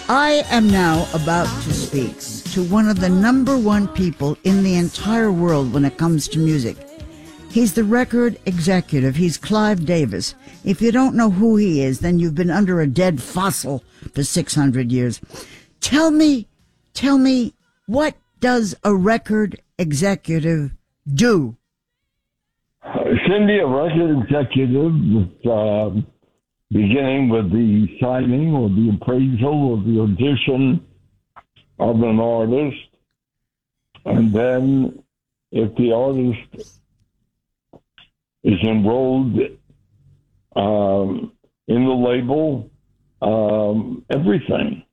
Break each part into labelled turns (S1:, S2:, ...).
S1: I am now about to speak to one of the number one people in the entire world when it comes to music. He's the record executive. He's Clive Davis. If you don't know who he is, then you've been under a dead fossil for 600 years. Tell me, what does a record executive do?
S2: Cindy, a record executive, beginning with the signing or the appraisal or the audition of an artist. And then if the artist is enrolled in the label, everything.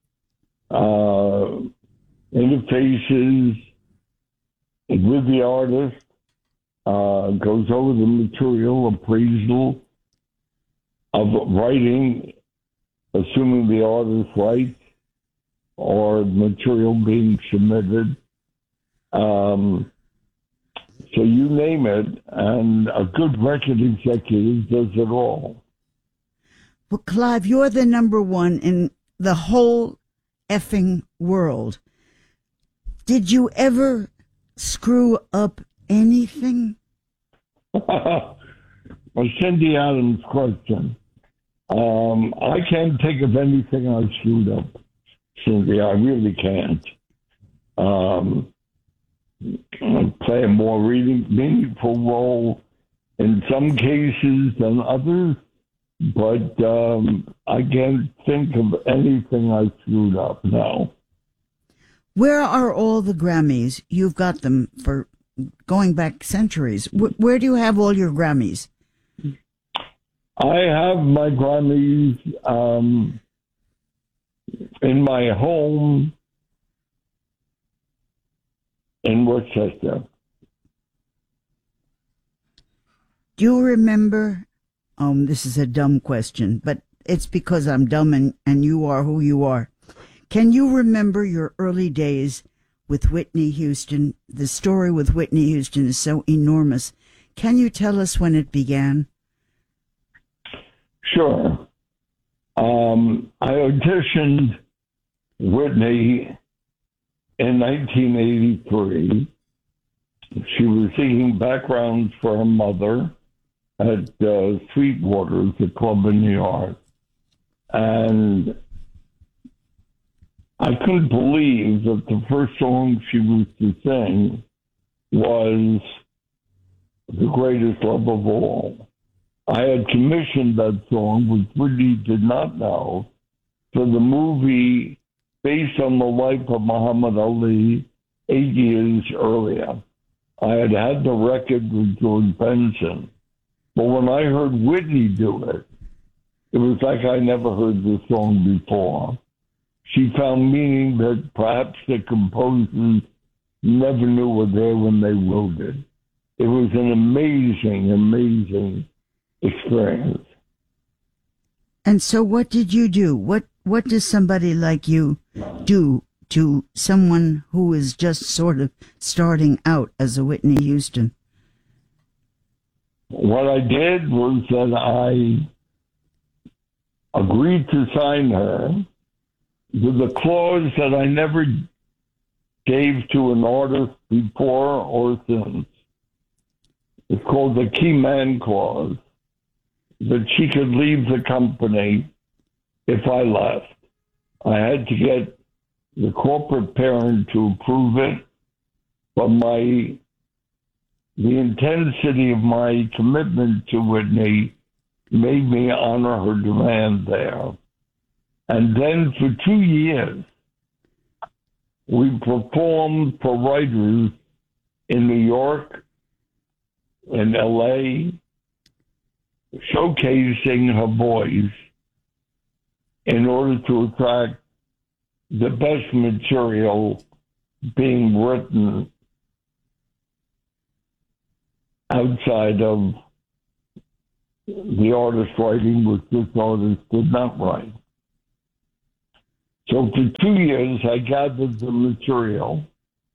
S2: Interfaces with the artist, goes over the material, appraisal of writing, assuming the artist writes, or material being submitted. So you name it, and a good record executive does it all.
S1: Well, Clive, you're the number one in the whole effing world. Did you ever screw up anything?
S2: Well, Cindy Adams' question. I can't think of anything I screwed up, Cindy. I really can't. I play a more meaningful role in some cases than others, but I can't think of anything I screwed up, no.
S1: Where are all the Grammys? You've got them for going back centuries. Where do you have all your Grammys?
S2: I have my Grammys in my home in Worcester.
S1: Do you remember? This is a dumb question, but it's because I'm dumb and you are who you are. Can you remember your early days with Whitney Houston? The story with Whitney Houston is so enormous. Can you tell us when it began?
S2: Sure. I auditioned Whitney in 1983. She was singing backgrounds for her mother at Sweetwater's, a club in New York. And I couldn't believe that the first song she was to sing was The Greatest Love of All. I had commissioned that song, which Whitney did not know, for the movie based on the life of Muhammad Ali 8 years earlier. I had the record with George Benson. But when I heard Whitney do it, it was like I never heard this song before. She found meaning that perhaps the composers never knew were there when they wrote it. It was an amazing experience.
S1: And so what did you do? What does somebody like you do to someone who is just sort of starting out as a Whitney Houston?
S2: What I did was that I agreed to sign her with a clause that I never gave to an artist before or since. It's called the key man clause, that she could leave the company if I left. I had to get the corporate parent to approve it, but the intensity of my commitment to Whitney made me honor her demand there. And then for 2 years, we performed for writers in New York, in LA, showcasing her voice in order to attract the best material being written outside of the artist writing, which this artist did not write. So for 2 years, I gathered the material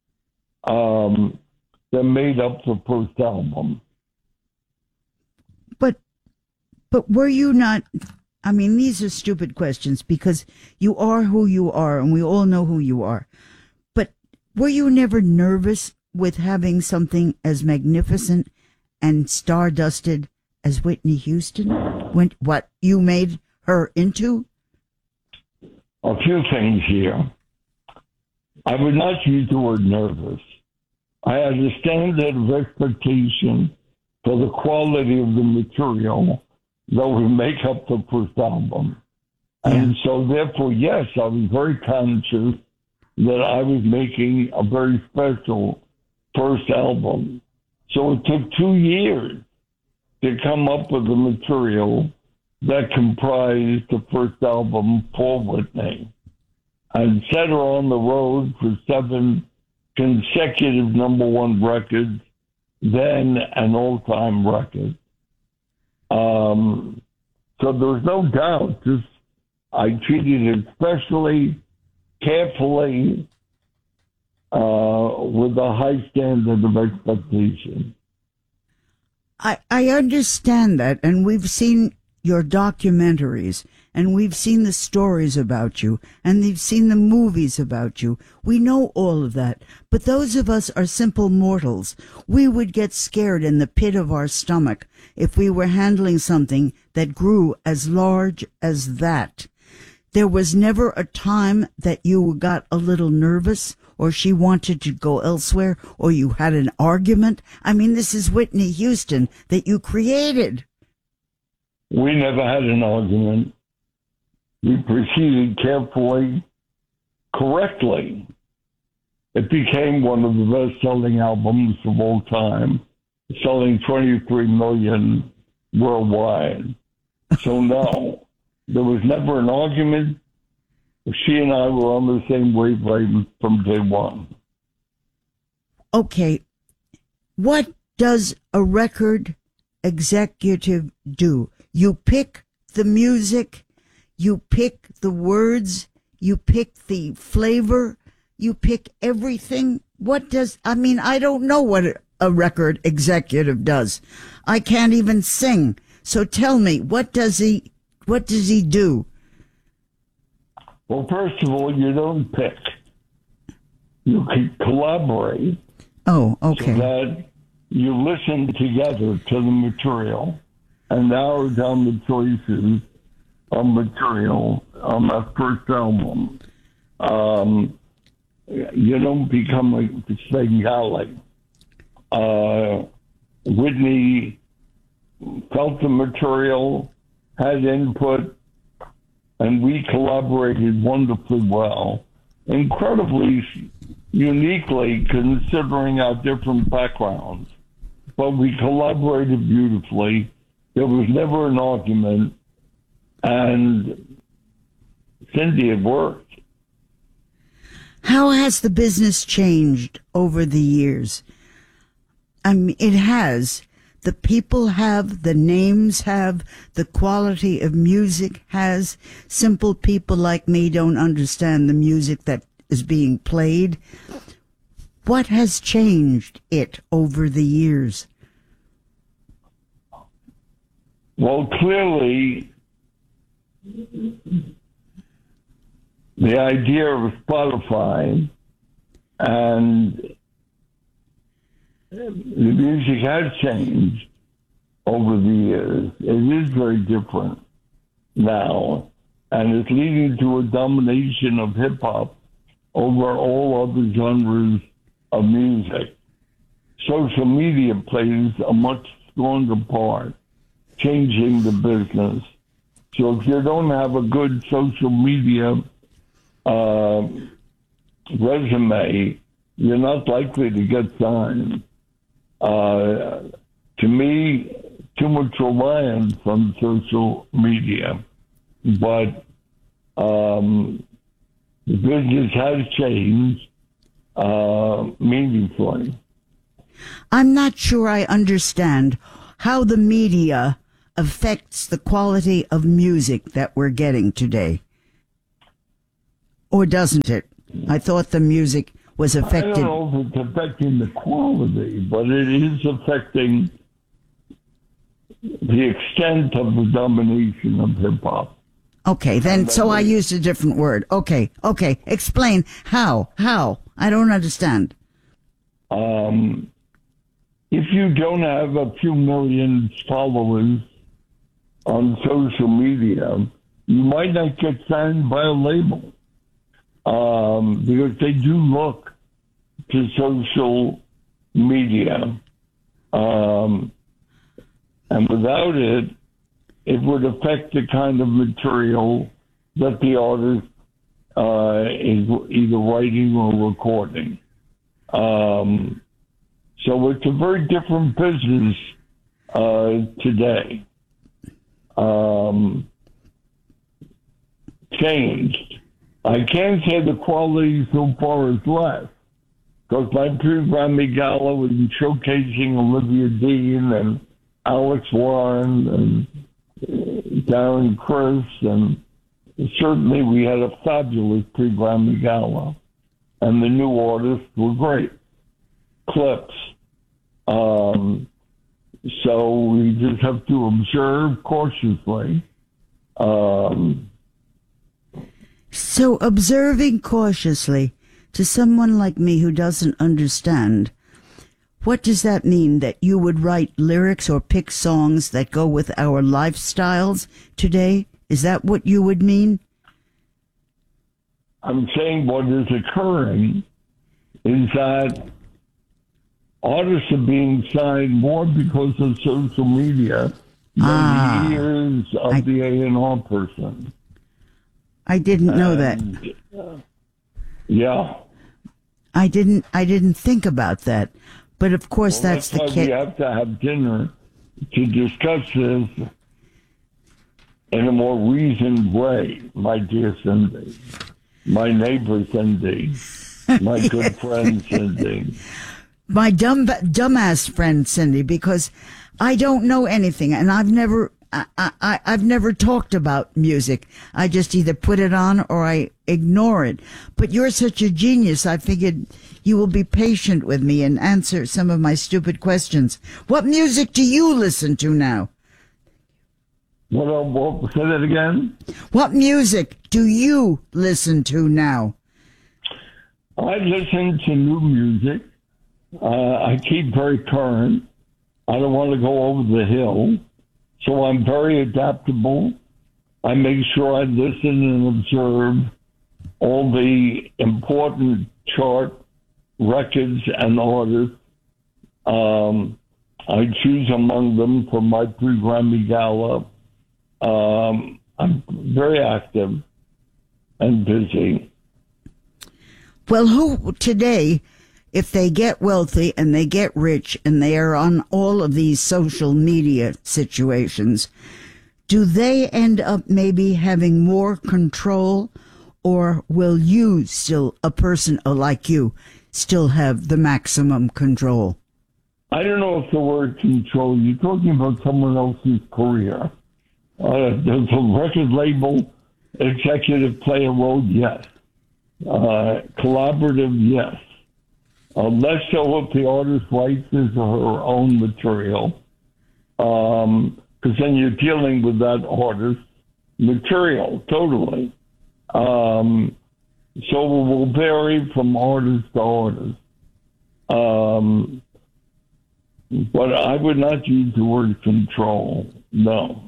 S2: that made up the first album.
S1: But were you not I mean, these are stupid questions because you are who you are, and we all know who you are. But were you never nervous with having something as magnificent and star-dusted as Whitney Houston? When what you made her into?
S2: A few things here. I would not use the word nervous. I had a standard of expectation for the quality of the material that would make up the first album. And so therefore, yes, I was very conscious that I was making a very special first album. So it took 2 years to come up with the material that comprised the first album for Whitney, and set her on the road for 7 consecutive number one records, then an all-time record. So there was no doubt. I treated it especially carefully, with a high standard of expectation.
S1: I understand that, and we've seen your documentaries, and we've seen the stories about you, and we've seen the movies about you. We know all of that, but those of us are simple mortals. We would get scared in the pit of our stomach if we were handling something that grew as large as that. There was never a time that you got a little nervous, or she wanted to go elsewhere, or you had an argument? I mean, this is Whitney Houston that you created.
S2: We never had an argument. We proceeded carefully, correctly. It became one of the best-selling albums of all time, selling 23 million worldwide. So no, there was never an argument. She and I were on the same wavelength from day one.
S1: Okay, what does a record executive do? You pick the music, you pick the words, you pick the flavor, you pick everything. I don't know what a record executive does. I can't even sing. So tell me, what does he do?
S2: Well, first of all, you don't pick. You can collaborate.
S1: Oh, okay.
S2: So that you listen together to the material and narrow down the choices of material on that first album. You don't become a Svengali. Whitney felt the material, had input, and we collaborated wonderfully well, incredibly uniquely considering our different backgrounds. But we collaborated beautifully. There was never an argument, and Cindy, it worked.
S1: How has the business changed over the years? I mean, it has. The people have, the names have, the quality of music has. Simple people like me don't understand the music that is being played. What has changed it over the years?
S2: Well, clearly, the idea of Spotify and the music has changed over the years. It is very different now, and it's leading to a domination of hip-hop over all other genres of music. Social media plays a much stronger part, changing the business. So if you don't have a good social media resume, you're not likely to get signed. To me, too much reliance on social media, but the business has changed meaningfully.
S1: I'm not sure I understand how the media affects the quality of music that we're getting today. Or doesn't it? I thought the music was affected.
S2: I don't know if it's affecting the quality, but it is affecting the extent of the domination of hip hop.
S1: Okay, then, so I used a different word. Okay. Explain how. I don't understand.
S2: If you don't have a few million followers on social media, you might not get signed by a label, because they do look to social media. And without it, it would affect the kind of material that the artist is either writing or recording. So it's a very different business today. Changed. I can't say the quality so far is less, because my pre-Grammy Gala was showcasing Olivia Dean and Alex Warren and Darren Criss, and certainly we had a fabulous pre-Grammy Gala, and the new artists were great. Clips. So we just have to observe cautiously.
S1: So observing cautiously, to someone like me who doesn't understand, what does that mean? That you would write lyrics or pick songs that go with our lifestyles today? Is that what you would mean?
S2: I'm saying what is occurring is that artists are being signed more because of social media than years of the A&R person.
S1: I didn't know that.
S2: Yeah.
S1: I didn't think about that. But of course, that's the
S2: case. We have to have dinner to discuss this in a more reasoned way, my dear Cindy, my neighbor Cindy, my good friend Cindy.
S1: My dumbass friend Cindy, because I don't know anything, and I've never talked about music. I just either put it on or I ignore it. But you're such a genius, I figured you will be patient with me and answer some of my stupid questions. What music do you listen to now?
S2: What, say that again?
S1: What music do you listen to now?
S2: I listen to new music. I keep very current. I don't want to go over the hill. So I'm very adaptable. I make sure I listen and observe all the important chart records and artists. I choose among them for my pre-Grammy Gala. I'm very active and busy.
S1: Well, who today, if they get wealthy and they get rich and they are on all of these social media situations, do they end up maybe having more control, or will you still, a person like you, still have the maximum control?
S2: I don't know if the word control, you're talking about someone else's career. Does a record label executive play a role? Yes. Collaborative? Yes. Less so if the artist writes his or her own material, because then you're dealing with that artist's material totally. So it will vary from artist to artist. But I would not use the word control, no.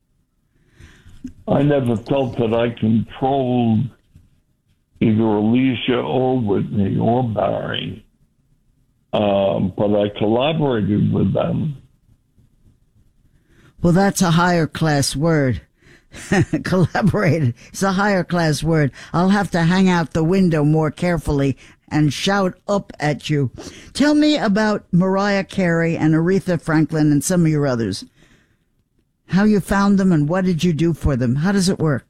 S2: I never felt that I controlled either Alicia or Whitney or Barry. But I collaborated with them.
S1: Well, that's a higher class word. Collaborated. It's a higher class word. I'll have to hang out the window more carefully and shout up at you. Tell me about Mariah Carey and Aretha Franklin and some of your others. How you found them and what did you do for them? How does it work?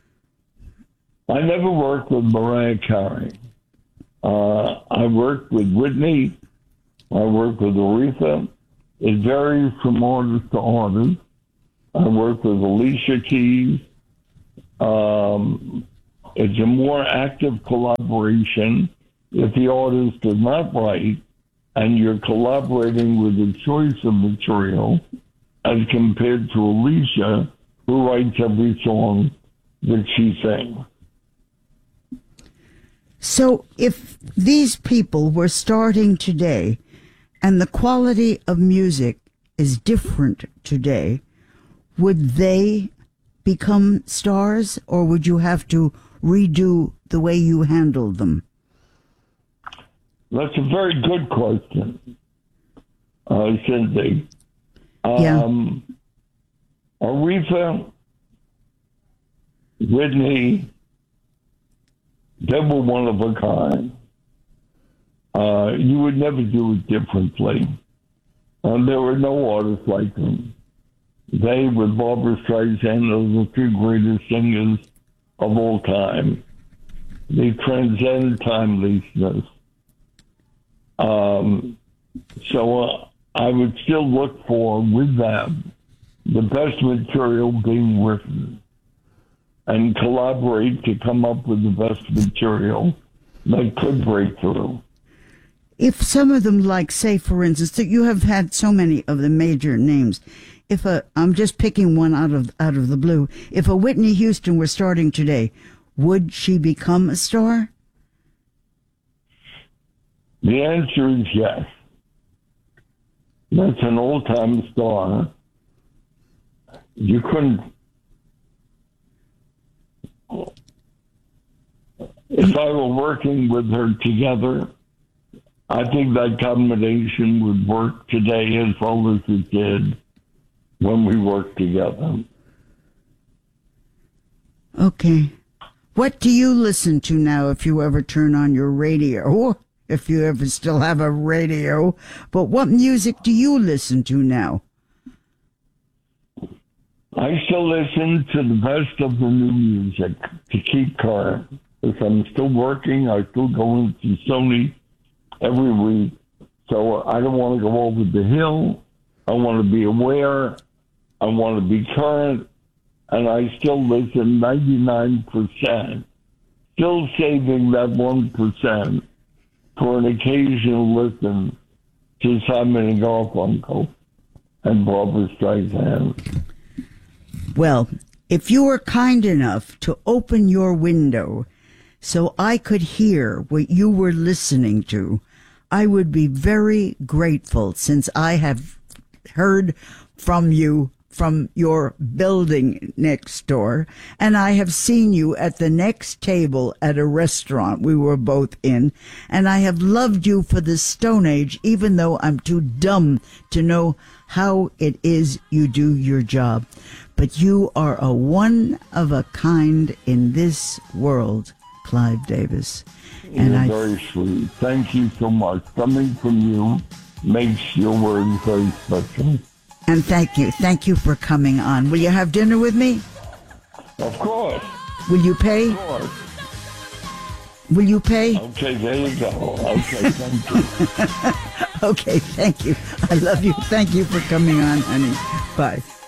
S2: I never worked with Mariah Carey. I worked with Whitney. I worked with Aretha. It varies from artist to artist. I worked with Alicia Keys. It's a more active collaboration if the artist does not write and you're collaborating with a choice of material. as compared to Alicia, who writes every song that she sings.
S1: So if these people were starting today and the quality of music is different today, would they become stars, or would you have to redo the way you handled them?
S2: That's a very good question, Cindy. Aretha, Whitney, they were one of a kind. You would never do it differently. There were no artists like them. They, with Barbra Streisand, are the two greatest singers of all time. They transcend timelessness. So I would still look for, with them, the best material being written and collaborate to come up with the best material that could break through.
S1: If some of them, like, say, for instance, that you have had so many of the major names, I'm just picking one out of the blue, if a Whitney Houston were starting today, would she become a star?
S2: The answer is yes. That's an all-time star. You couldn't. If I were working with her together, I think that combination would work today as well as it did when we worked together.
S1: Okay. What do you listen to now if you ever turn on your radio? If you ever still have a radio. But what music do you listen to now?
S2: I still listen to the best of the new music to keep current. Because I'm still working, I still go into Sony every week. So I don't want to go over the hill. I want to be aware. I want to be current. And I still listen 99%. Still saving that 1% for an occasional listen to Simon and Garfunkel and Barbra Streisand.
S1: Well, if you were kind enough to open your window so I could hear what you were listening to, I would be very grateful, since I have heard from you from your building next door, and I have seen you at the next table at a restaurant we were both in, and I have loved you for the Stone Age, even though I'm too dumb to know how it is you do your job. But you are a one of a kind in this world, Clive Davis. And
S2: You're very sweet. Thank you so much. Coming from you makes your words very special.
S1: And thank you. Thank you for coming on. Will you have dinner with me?
S2: Of course.
S1: Will you pay?
S2: Of course.
S1: Will you pay?
S2: Okay, there you go. Okay, thank you.
S1: Okay, thank you. I love you. Thank you for coming on, honey. Bye.